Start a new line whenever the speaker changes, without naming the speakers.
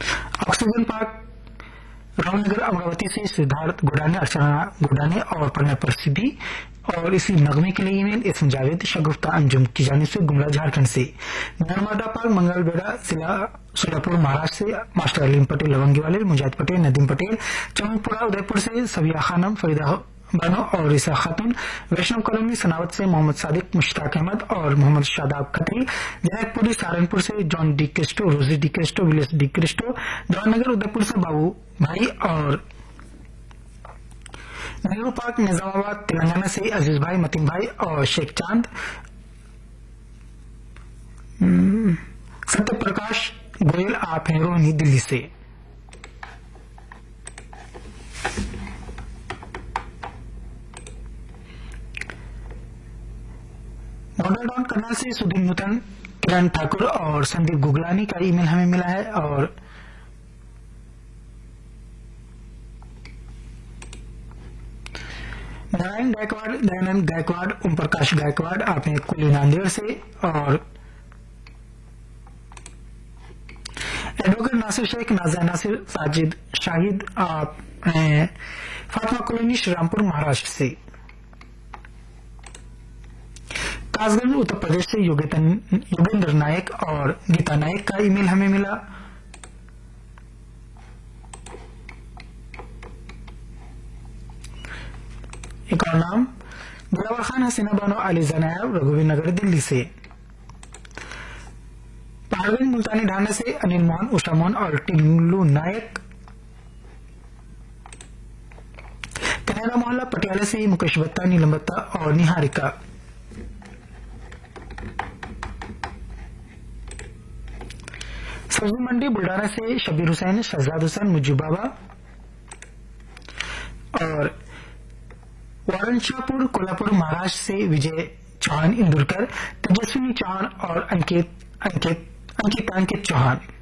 Oxygen park Ramnagar Amravati से सिद्धार्थ गुडाने, अर्चना गुडाने और प्रणय प्रसिद्धि। और इसी नगमे के लिए ईमेल एसएम जावेद, शगुफ्ता अंजुम की जानिब से गुमला झारखंड से। नर्मदा पार्क मंगलबेड़ा जिला सोलापुर महाराष्ट्र से मास्टर अलीम पटेल लवंगी वाले, मुजाहिद पटेल, नदीम पटेल चमनपुरा उदयपुर से, सबिया खानम, फरीदा बानो और ईसा खातून। वैष्णव कॉलोनी सनावत से मोहम्मद सादिक, मुश्ताक अहमद और मोहम्मद शादाब खत्री। जनकपुरी सहारनपुर से जॉन डी क्रिस्टो, रोजी D Christo, विलियस D Christo. Jawahar Nagar Udaipur से बाबू भाई और नेहरू पार्क निजामाबाद तेलंगाना से अजीज भाई, मतीन भाई और शेख चांद। सत्य प्रकाश गोयल आप हैं रोहिणी दिल्ली से। मॉडल टाउन करनाल से सुधीर नूतन, किरण ठाकुर और संदीप गुगलानी का ईमेल हमें मिला है। और नारायण गायकवाड़, दयानंद गायकवाड़, ओम प्रकाश गायकवाड़ आप हैं कुली नांदेड़ से। और एडवोकेट नासिर शेख, नाजिया नासिर, साजिद शाहिद आप हैं फातिमा कॉलोनी श्रीरामपुर महाराष्ट्र से। कासगंज उत्तर प्रदेश से योगेंद्र नायक और गीता नायक का ईमेल हमें मिला। एक और नाम दिलावर खान, हसीना बानो, अलीजा नायब, रघुवीर नगर दिल्ली से। पहाड़गंज मुल्तानी ढाना से अनिल मोहन, उषा मोहन और टिल्लू नायक। कनाडा मोहल्ला पटियाला से मुकेश बत्ता, नीलम बत्ता और निहारिका। सब्जी मंडी बुल्डाना से शबीर हुसैन, शहजाद हुसैन, मुज्जू बाबा। और वारनशाहपुर कोल्हापुर महाराष्ट्र से विजय चौहान इंदुरकर, तेजस्विनी चौहान और अंकित चौहान।